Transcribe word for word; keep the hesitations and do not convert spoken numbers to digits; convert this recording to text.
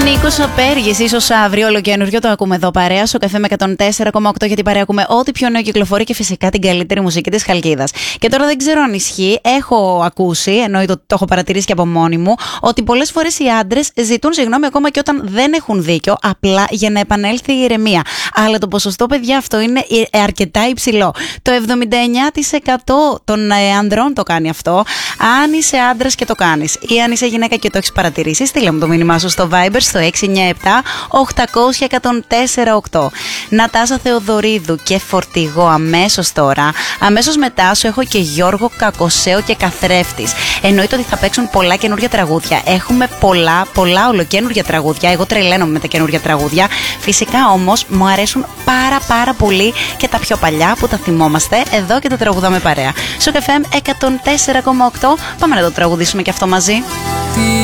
Νίκος Απέργης, ίσως αύριο ολοκαινούριο, το ακούμε εδώ παρέα στο Καφέ με εκατόν τέσσερα κόμμα οκτώ, γιατί παρέα ακούμε ό,τι πιο νέο κυκλοφορεί και φυσικά την καλύτερη μουσική της Χαλκίδας. Και τώρα δεν ξέρω αν ισχύει, έχω ακούσει, ενώ το, το έχω παρατηρήσει και από μόνη μου, ότι πολλές φορές οι άντρες ζητούν συγγνώμη ακόμα και όταν δεν έχουν δίκιο, απλά για να επανέλθει η ηρεμία. Αλλά το ποσοστό, παιδιά, αυτό είναι αρκετά υψηλό. Το εβδομήντα εννέα τοις εκατό των ανδρών το κάνει αυτό. Αν είσαι άντρας και το κάνεις, ή αν είσαι γυναίκα και το έχεις παρατηρήσει, στείλε μου το μήνυμά σου στο Viber στο έξι εννιά επτά οκτακόσια εκατόν τέσσερα οκτώ. Νατάσα Θεοδωρίδου και Φορτηγό αμέσως τώρα. Αμέσως μετά σου έχω και Γιώργο Κακοσέο και Καθρέφτης. Εννοείται ότι θα παίξουν πολλά καινούργια τραγούδια. Έχουμε πολλά, πολλά ολοκένουργια τραγούδια. Εγώ τρελαίνομαι με τα καινούργια τραγούδια. Φυσικά όμως μου αρέσουν πάρα πάρα πολύ και τα πιο παλιά που τα θυμόμαστε εδώ και τα τραγουδάμε παρέα. Στο Καφέ εκατόν τέσσερα κόμμα οκτώ πάμε να το τραγουδήσουμε και αυτό μαζί.